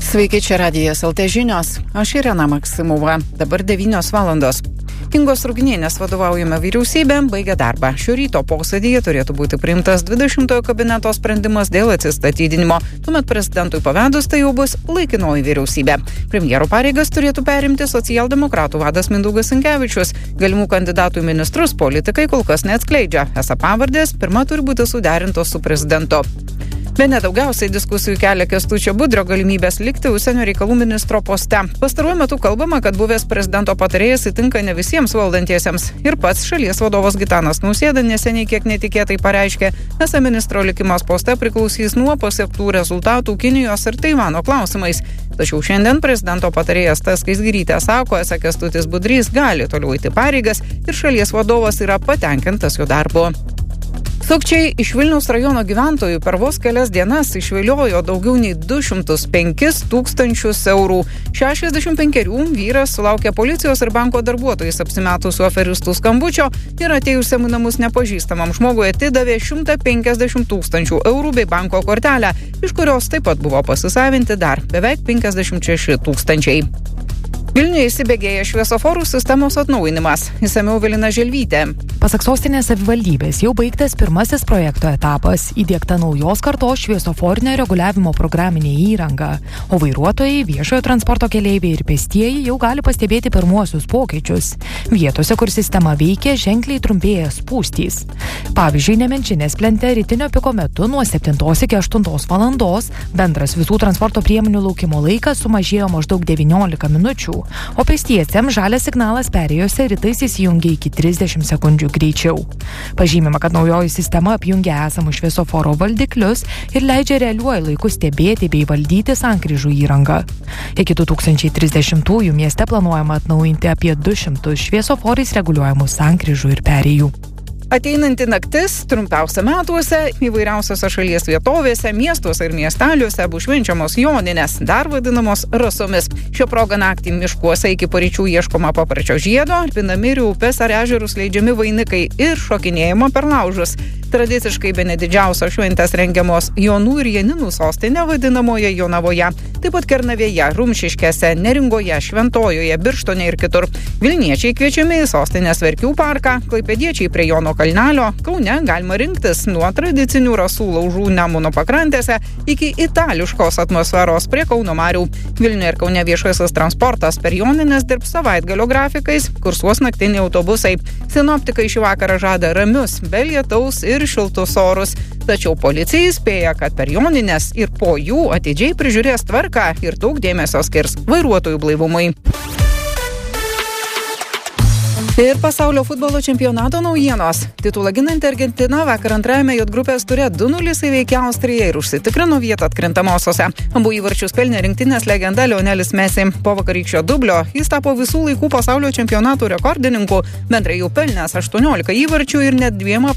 Sveiki, čia Radijas LT žinios. Aš Irena Maksimova. Dabar 9 valandos. Ingos Ruginienės vadovaujama vyriausybė baigia darbą. Šio ryto posėdyje turėtų būti priimtas 20-ojo kabineto sprendimas dėl atsistatydinimo. Tuomet prezidentui pavedus tai jau bus laikinoji vyriausybė. Premjero pareigas turėtų perimti socialdemokratų vadas Mindaugas Sinkevičius. Galimų kandidatų į ministrus politikai kol kas neatskleidžia. Esą pavardės pirma turi būti suderintos su prezidentu. Bene daugiausiai diskusijų kelia Kęstučio Budrio galimybės likti užsienio reikalų ministro poste. Pastaruoju metu kalbama, kad buvęs prezidento patarėjas įtinka ne visiems valdantiesiems. Ir pats šalies vadovas Gitanas Nausėda neseniai kiek netikėtai pareiškė, esą ministro likimas poste priklausys nuo pasiektų rezultatų Kinijos ir Taivano klausimais. Tačiau šiandien prezidento patarėjas Tas Skaisgirytė sako, esą Kęstutis Budrys gali toliau eiti pareigas ir šalies vadovas yra patenkintas jo darbu. Sukčiai iš Vilniaus rajono gyventojų per vos kelias dienas išviliojo daugiau nei 205 tūkstančius eurų. 65 vyras sulaukė policijos ir banko darbuotojais apsimetusių aferistų skambučio ir atėjusiam į namus nepažįstamam žmogui atidavė 150 tūkstančių eurų bei banko kortelę, iš kurios taip pat buvo pasisavinti dar beveik 56 tūkstančiai. Vilniuje įsibėgėja šviesoforų sistemos atnaujinimas. Išsamiau Evelina Želvytė. Pasak sostinės savivaldybės jau baigtas pirmasis projekto etapas, įdiegta naujos kartos šviesoforinio reguliavimo programinė įranga, o vairuotojai, viešojo transporto keleiviai ir pėstieji jau gali pastebėti pirmuosius pokyčius. Vietose, kur sistema veikia, ženkliai trumpėja spūstys. Pavyzdžiui, Nemenčinės plente rytinio piko metu nuo 7 iki 8 valandos bendras visų transporto priemonių laukimo laikas sumažėjo maždaug 19 minučių. O pėstiesiems žalias signalas perėjose rytais įsijungia iki 30 sekundžių greičiau. Pažymima, kad naujoji sistema apjungia esamus šviesoforo valdiklius ir leidžia realiuoju laiku stebėti bei valdyti sankryžų įrangą. Iki 2030-ųjų mieste planuojama atnaujinti apie 200 šviesoforais reguliuojamų sankryžų ir perėjų. Ateinanti naktis trumpiausia metuose, įvairiausiose šalies vietovėse, miestuose ir miesteliuose bus švenčiamos joninės, dar vadinamos rasomis. Šio proga naktį miškuose iki paryčių ieškoma paparčio žiedo, pinami ir upės ar ežerus leidžiami vainikai ir šokinėjimo per laužus. Tradiciškai bene didžiausios šventės rengiamos Jonų ir Janinų sostinė vadinamoje Jonavoje, taip pat Kernavėje, Rumšiškėse, Neringoje, Šventojoje, Birštone ir kitur. Vilniečiai kviečiami į sostinės Verkių parką, klaipėdiečiai prie Jono kalnelio, Kaune galima rinktis nuo tradicinių rasų laužų Nemuno pakrantėse iki itališkos atmosferos prie Kauno marių. Vilniuje ir Kaune viešasis transportas per jonines dirbs savaitgalio grafikais, kursuos naktiniai autobusai. Sinoptikai šį vakarą žada ramius, be lietaus ir šiltus orus. Tačiau policija įspėja, kad per jonines ir po jų atidžiai prižiūrės tvarką ir daug dėmesio skirs vairuotojų blaivumui. Ir pasaulio futbolo čempionato naujienos. Titulą ginanti Argentina vakar antrajame J grupės ture 2-0 įveikė Austriją ir užsitikrino vietą atkrintamosiose. Abu įvarčius pelnė rinktinės legenda Lionelis Messi. Po vakarykščio dublio jis tapo visų laikų pasaulio čempionatų rekordininku, bendrai jau pelnęs 18 įvarčių ir net 2